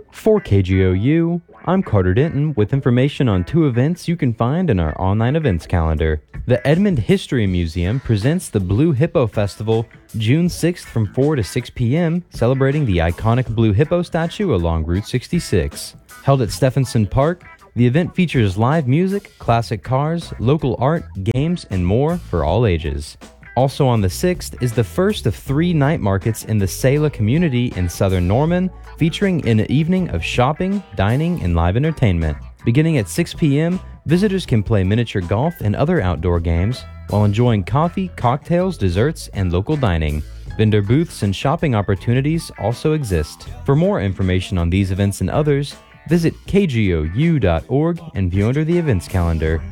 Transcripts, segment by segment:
For KGOU, I'm Carter Denton with information on two events you can find in our online events calendar. The Edmond History Museum presents the Blue Hippo Festival June 6th from 4 to 6 p.m., celebrating the iconic Blue Hippo statue along Route 66. Held at Stephenson Park, the event features live music, classic cars, local art, games, and more for all ages. Also on the 6th is the first of 3 night markets in the Sela community in southern Norman, featuring an evening of shopping, dining, and live entertainment. Beginning at 6 p.m., visitors can play miniature golf and other outdoor games while enjoying coffee, cocktails, desserts, and local dining. Vendor booths and shopping opportunities also exist. For more information on these events and others, visit kgou.org and view under the events calendar.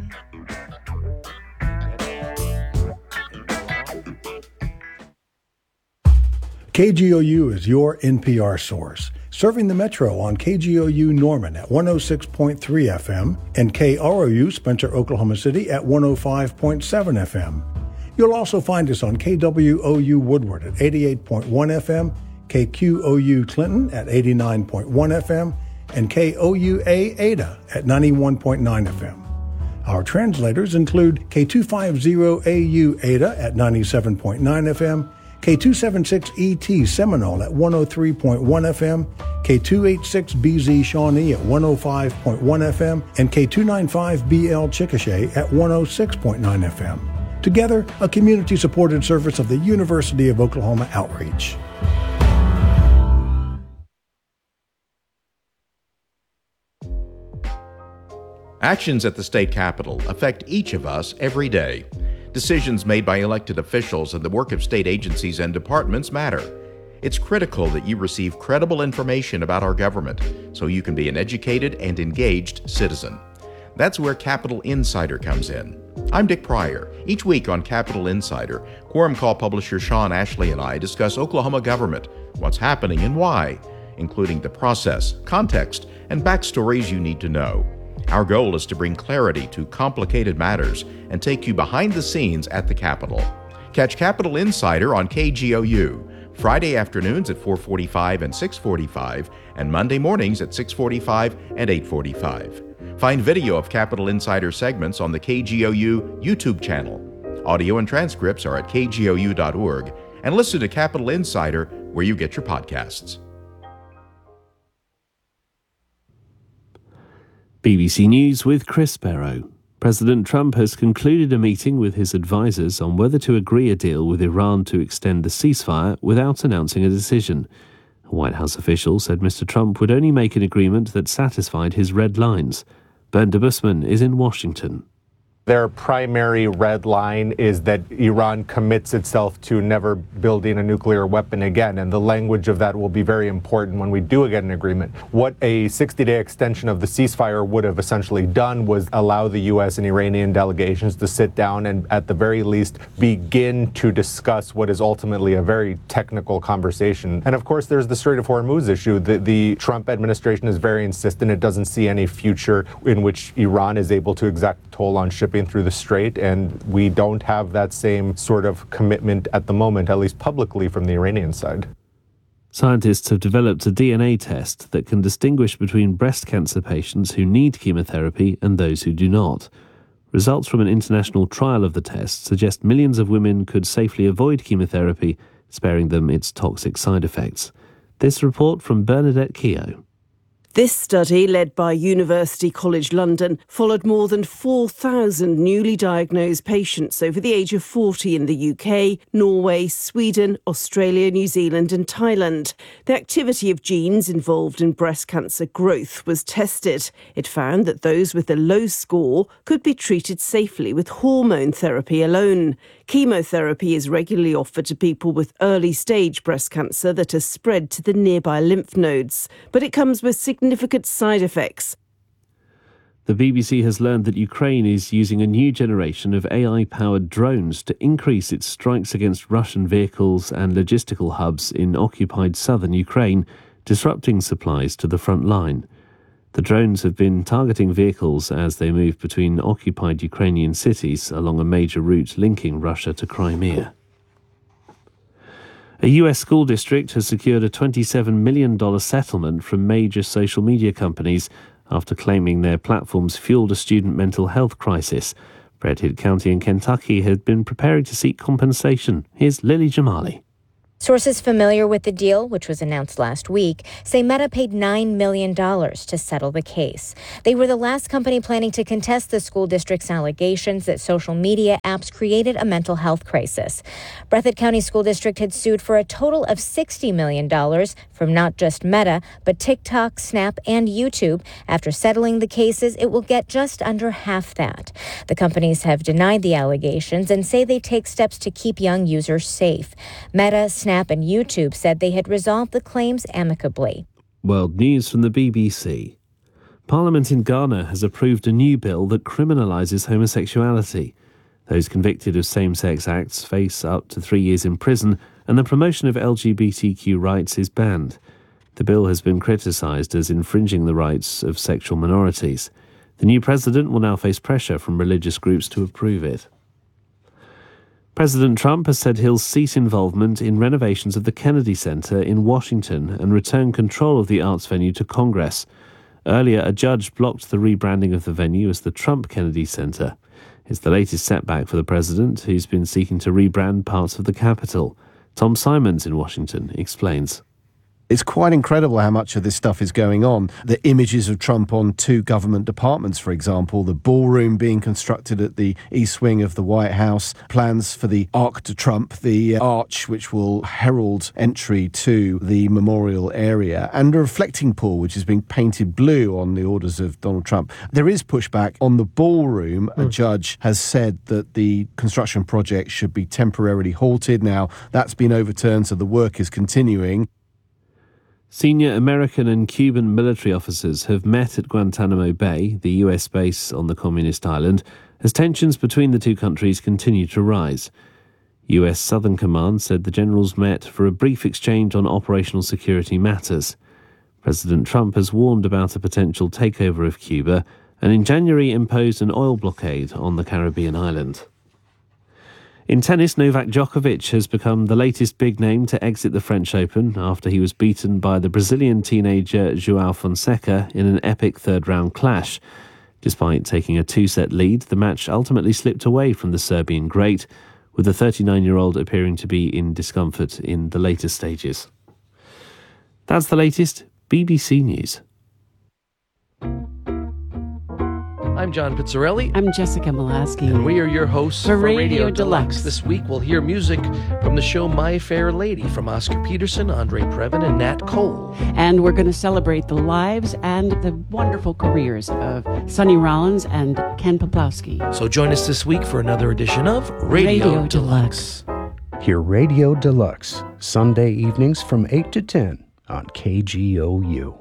KGOU is your NPR source, serving the Metro on KGOU Norman at 106.3 FM and KROU Spencer, Oklahoma City at 105.7 FM. You'll also find us on KWOU Woodward at 88.1 FM, KQOU Clinton at 89.1 FM, and KOUA Ada at 91.9 FM. Our translators include K250AU Ada at 97.9 FM, K276ET Seminole at 103.1 FM, K286BZ Shawnee at 105.1 FM, and K295BL Chickasha at 106.9 FM. Together, a community-supported service of the University of Oklahoma Outreach. Actions at the state capitol affect each of us every day. Decisions made by elected officials and the work of state agencies and departments matter. It's critical that you receive credible information about our government so you can be an educated and engaged citizen. That's where Capitol Insider comes in. I'm Dick Pryor. Each week on Capitol Insider, Quorum Call publisher Sean Ashley and I discuss Oklahoma government, what's happening and why, including the process, context, and backstories you need to know. Our goal is to bring clarity to complicated matters and take you behind the scenes at the Capitol. Catch Capitol Insider on KGOU, Friday afternoons at 4:45 and 6:45, and Monday mornings at 6:45 and 8:45. Find video of Capitol Insider segments on the KGOU YouTube channel. Audio and transcripts are at kgou.org, and listen to Capitol Insider where you get your podcasts. BBC News with Chris Barrow. President Trump has concluded a meeting with his advisers on whether to agree a deal with Iran to extend the ceasefire without announcing a decision. A White House official said Mr. Trump would only make an agreement that satisfied his red lines. Bernd Debusman is in Washington. Their primary red line is that Iran commits itself to never building a nuclear weapon again, and the language of that will be very important when we do get an agreement. What a 60-day extension of the ceasefire would have essentially done was allow the U.S. and Iranian delegations to sit down and, at the very least, begin to discuss what is ultimately a very technical conversation. And, of course, there's the Strait of Hormuz issue. The Trump administration is very insistent it doesn't see any future in which Iran is able to exact a toll on shipping through the strait, and we don't have that same sort of commitment at the moment, at least publicly, from the Iranian side. Scientists have developed a DNA test that can distinguish between breast cancer patients who need chemotherapy and those who do not. Results from an international trial of the test suggest millions of women could safely avoid chemotherapy, sparing them its toxic side effects. This report from Bernadette Keogh. This study, led by University College London, followed more than 4,000 newly diagnosed patients over the age of 40 in the UK, Norway, Sweden, Australia, New Zealand and Thailand. The activity of genes involved in breast cancer growth was tested. It found that those with a low score could be treated safely with hormone therapy alone. Chemotherapy is regularly offered to people with early-stage breast cancer that has spread to the nearby lymph nodes, but it comes with significant side effects. The BBC has learned that Ukraine is using a new generation of AI-powered drones to increase its strikes against Russian vehicles and logistical hubs in occupied southern Ukraine, disrupting supplies to the front line. The drones have been targeting vehicles as they move between occupied Ukrainian cities along a major route linking Russia to Crimea. A US school district has secured a $27 million settlement from major social media companies after claiming their platforms fueled a student mental health crisis. Brett Hood County in Kentucky had been preparing to seek compensation. Here's Lily Jamali. Sources familiar with the deal, which was announced last week, say Meta paid $9 million to settle the case. They were the last company planning to contest the school district's allegations that social media apps created a mental health crisis. Breathitt County School District had sued for a total of $60 million from not just Meta, but TikTok, Snap, and YouTube. After settling the cases, it will get just under half that. The companies have denied the allegations and say they take steps to keep young users safe. Meta, Snap, and YouTube said they had resolved the claims amicably. World news from the BBC. Parliament in Ghana has approved a new bill that criminalises homosexuality. Those convicted of same-sex acts face up to 3 years in prison, and the promotion of LGBTQ rights is banned. The bill has been criticised as infringing the rights of sexual minorities. The new president will now face pressure from religious groups to approve it. President Trump has said he'll cease involvement in renovations of the Kennedy Center in Washington and return control of the arts venue to Congress. Earlier, a judge blocked the rebranding of the venue as the Trump Kennedy Center. It's the latest setback for the president, who's been seeking to rebrand parts of the Capitol. Tom Simons in Washington explains. It's quite incredible how much of this stuff is going on. The images of Trump on 2 government departments, for example, the ballroom being constructed at the east wing of the White House, plans for the Arc de Trump, the arch which will herald entry to the memorial area, and a reflecting pool which is being painted blue on the orders of Donald Trump. There is pushback on the ballroom. A judge has said that the construction project should be temporarily halted. Now, that's been overturned, so the work is continuing. Senior American and Cuban military officers have met at Guantanamo Bay, the US base on the communist island, as tensions between the two countries continue to rise. US Southern Command said the generals met for a brief exchange on operational security matters. President Trump has warned about a potential takeover of Cuba and in January imposed an oil blockade on the Caribbean island. In tennis, Novak Djokovic has become the latest big name to exit the French Open after he was beaten by the Brazilian teenager João Fonseca in an epic third-round clash. Despite taking a 2-set lead, the match ultimately slipped away from the Serbian great, with the 39-year-old appearing to be in discomfort in the later stages. That's the latest BBC News. I'm John Pizzarelli. I'm Jessica Molaski. And we are your hosts for Radio Deluxe. Deluxe. This week we'll hear music from the show My Fair Lady from Oscar Peterson, Andre Previn, and Nat Cole. And we're going to celebrate the lives and the wonderful careers of Sonny Rollins and Ken Poplawski. So join us this week for another edition of Radio Deluxe. Hear Radio Deluxe Sunday evenings from 8 to 10 on KGOU.